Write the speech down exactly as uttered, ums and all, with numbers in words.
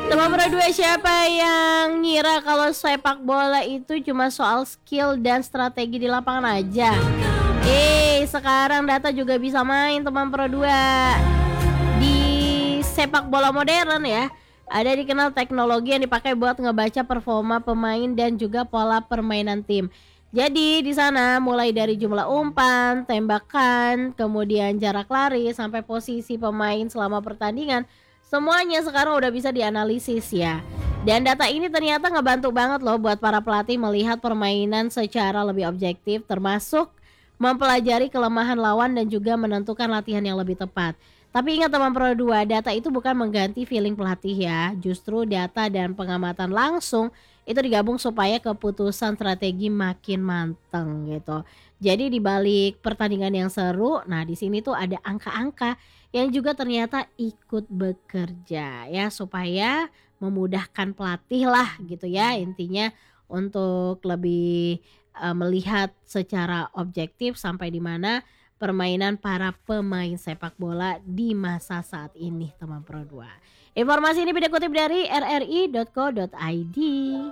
Teman Pro dua, siapa yang ngira kalau sepak bola itu cuma soal skill dan strategi di lapangan aja? Eh, sekarang data juga bisa main teman Pro dua. Di sepak bola modern ya, ada dikenal teknologi yang dipakai buat ngebaca performa pemain dan juga pola permainan tim. Jadi di sana mulai dari jumlah umpan, tembakan, kemudian jarak lari sampai posisi pemain selama pertandingan, semuanya sekarang udah bisa dianalisis ya. Dan data ini ternyata ngebantu banget loh buat para pelatih melihat permainan secara lebih objektif, termasuk mempelajari kelemahan lawan dan juga menentukan latihan yang lebih tepat. Tapi ingat teman Pro dua, data itu bukan mengganti feeling pelatih ya. Justru data dan pengamatan langsung itu digabung supaya keputusan strategi makin manteng gitu. Jadi di balik pertandingan yang seru, nah di sini tuh ada angka-angka yang juga ternyata ikut bekerja ya supaya memudahkan pelatih lah gitu ya intinya untuk lebih eh, melihat secara objektif sampai di mana permainan para pemain sepak bola di masa saat ini teman Pro dua. Informasi ini dikutip dari r r i dot co dot i d.